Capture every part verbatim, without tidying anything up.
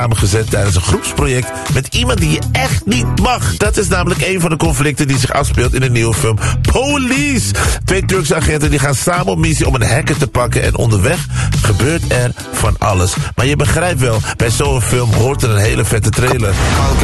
samengezet tijdens een groepsproject met iemand die je echt niet mag. Dat is namelijk een van de conflicten die zich afspeelt in de nieuwe film Police. Twee Turkse agenten die gaan samen op missie om een hacker te pakken en onderweg gebeurt er van alles. Maar je begrijpt wel, bij zo'n film hoort er een hele vette trailer.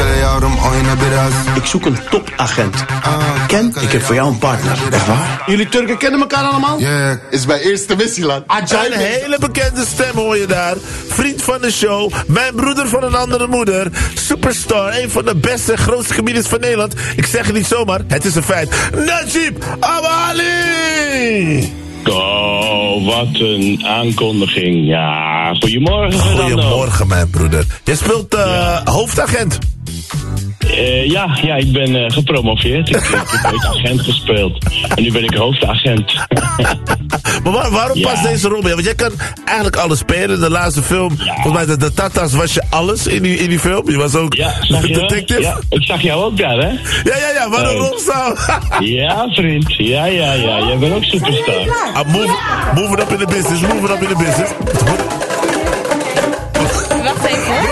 Ik zoek een topagent. Ken, ik heb voor jou een partner. Echt waar? Jullie Turken kennen elkaar allemaal? Ja, yeah, is mijn eerste missie, land. Een hele bekende stem hoor je daar. Vriend van de show, mijn broeder van een andere moeder. Superstar, een van de beste en grootste comedians van Nederland. Ik zeg het niet zomaar, het is een feit. Najib Amali! Oh, wat een aankondiging. Ja, goedemorgen. Goedemorgen, mijn broeder. Jij speelt uh, ja. hoofdagent. Uh, ja, ja, ik ben uh, gepromoveerd. Ik, ik heb ooit agent gespeeld. En nu ben ik hoofdagent. Maar waar, waarom ja. past deze rol bij? Want jij kan eigenlijk alles spelen. In de laatste film, ja. volgens mij de, de Tata's was je alles in die, in die film. Je was ook ja, detective. Ja, ik zag jou ook daar, hè? Ja, ja, ja, wat een uh, rol zou. Ja, vriend. Ja, ja, ja. Jij bent ook superstar. Ah, move, move it up in the business. Move it up in the business. Wacht even.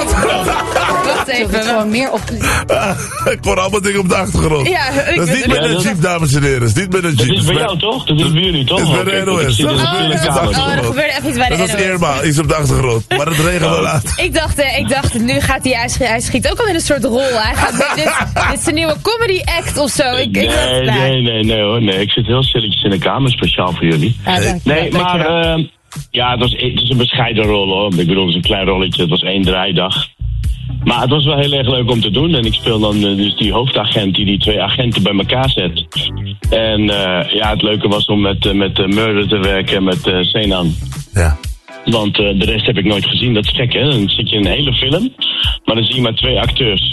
Wacht even. Gewoon meer op. Ah, ik hoor allemaal dingen op de achtergrond. Ja, ik dat is niet met een jeep, dames en heren. Dat is niet met een jeep. Dat is bij jou, toch? Dat is bij jullie, toch? Dat is bij de N O S. Dat is oh, er gebeurde even iets bij de N O S. Dat is Irma, iets op de achtergrond. Maar het regent wel laat. Ik dacht, ik dacht, nu gaat hij, hij schiet ook al in een soort rol. Hij gaat, dit, dit is een nieuwe comedy act of zo. Ik, nee, ik dacht, nee, nee, nee, nee, hoor. Nee, ik zit heel stilletjes in de kamer, speciaal voor jullie. Ja, dank, nee, dank maar... Uh, ja, het, was, het is een bescheiden rol, hoor. Ik bedoel, het is een klein rolletje. Het was één draaidag. Maar het was wel heel erg leuk om te doen. En ik speel dan uh, dus die hoofdagent die die twee agenten bij elkaar zet. En uh, ja, het leuke was om met, uh, met uh, Murder te werken, met uh, Senan. Ja. Want uh, de rest heb ik nooit gezien. Dat is gek, hè? Dan zit je in een hele film, maar dan zie je maar twee acteurs.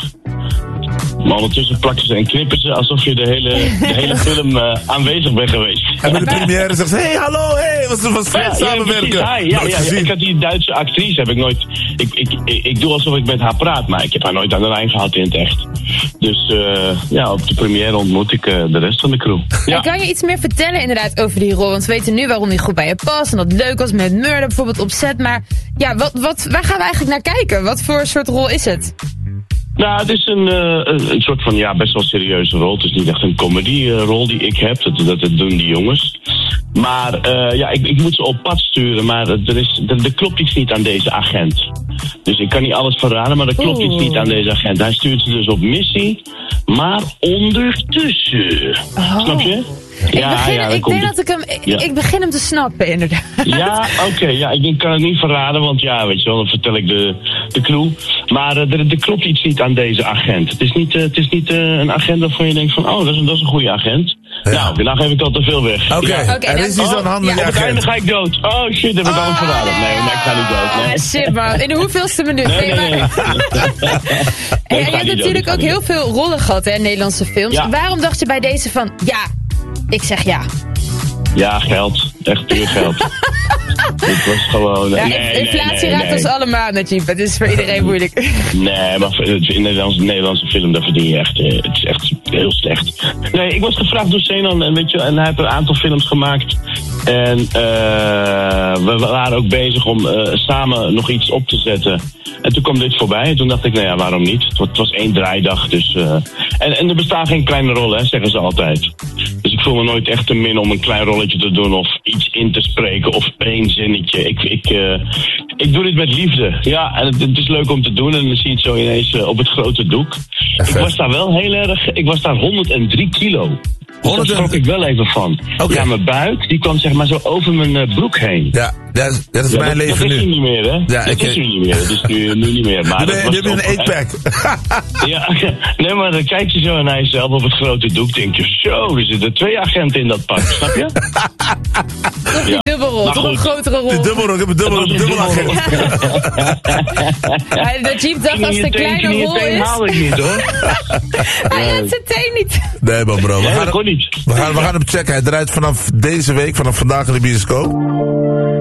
Maar ondertussen plakken ze en knippen ze alsof je de hele, de hele film uh, aanwezig bent geweest. En bij de première zegt ze, hé, hey, hallo, hé, hey, wat was fijn ja, samenwerken. Ja, ja, ja, ja, ik had die Duitse actrice, heb ik nooit... Ik, ik, ik, ik doe alsof ik met haar praat, maar ik heb haar nooit aan de lijn gehad in het echt. Dus uh, ja, op de première ontmoet ik uh, de rest van de crew. Ja. Kan je iets meer vertellen inderdaad over die rol? Want we weten nu waarom die goed bij je past en dat het leuk was met Murder bijvoorbeeld op set. Maar ja, wat, wat, waar gaan we eigenlijk naar kijken? Wat voor soort rol is het? Nou, het is een, uh, een, een soort van, ja, best wel serieuze rol. Het is niet echt een comedy-rol uh, die ik heb. Dat, dat, dat doen die jongens. Maar uh, ja, ik, ik moet ze op pad sturen. Maar er, is, er, er klopt iets niet aan deze agent. Dus ik kan niet alles verraden, maar er klopt Oeh. iets niet aan deze agent. Hij stuurt ze dus op missie, maar ondertussen. Oh. Snap je? Ik, ja, begin, ja, ik denk dat ik hem... Ik, ja. ik begin hem te snappen, inderdaad. Ja, oké. Okay, ja, ik kan het niet verraden, want ja, weet je wel, dan vertel ik de, de clue. Maar uh, er, er klopt iets niet aan deze agent. Het is niet, uh, het is niet uh, een agent waarvan je denkt van, oh, dat is een, dat is een goede agent. Ja. Nou, nou geef ik al te veel weg. Oké, okay. ja. okay, er is iets aan de hand met ja. je agent. Op het einde ga ik dood. Oh shit, heb ik oh, alles verraden. Nee, nee, ik ga niet dood. Nee. Ah, shit man, in de hoeveelste minuut? Nee, nee, nee. En nee, je hebt natuurlijk dood, ook heel veel rollen gehad hè, in Nederlandse films. Ja. Waarom dacht je bij deze van, ja, ik zeg ja? Ja, geld. Echt puur geld. Het was gewoon... Ja, nee, inflatie nee, raakt nee. ons allemaal, Najib. Het is voor iedereen moeilijk. Nee, maar in de Nederlandse, Nederlandse film, daar verdien je echt... Het is echt heel slecht. Nee, ik was gevraagd door Senan en, weet je, en hij heeft een aantal films gemaakt. En uh, we waren ook bezig om uh, samen nog iets op te zetten. En toen kwam dit voorbij. En toen dacht ik, nou ja, waarom niet? Het was één draaidag, dus... Uh, en, en er bestaan geen kleine rollen, hè, zeggen ze altijd. Dus ik voel me nooit echt te min om een klein rolletje te doen of iets in te spreken of één zinnetje. Ik, ik, uh, ik doe dit met liefde. Ja, en het, het is leuk om te doen en dan zie je het zo ineens uh, op het grote doek. Ik was daar wel heel erg... Ik was daar honderddrie kilo. Dus daar schrok ik wel even van. Okay. Ja, mijn buik, die kwam zeg maar zo over mijn uh, broek heen. Ja, dat is, dat is ja, mijn dat, leven dat nu. Dat is nu niet meer, hè? Ja, dat ik, is nu niet meer. Dat is nu, nu niet meer. Maar nu ben je een eight-pack. Ja, nee, maar dan kijk je zo naar jezelf op het grote doek. Denk je, zo, er zitten twee agenten in dat pak. Snap je? Toch die ja. dubbelrol, toch een grotere rol. Die dubbelrol, ik heb een dubbel, een dubbel agent. Ja, de Jeep dacht als het een kleine rol is. haal ik niet, hoor. Hij had zijn teen niet. Nee, man, bro. We nee, gaan, dat kon niet. We gaan, we gaan hem checken. Hij draait vanaf deze week, vanaf vandaag in de bioscoop.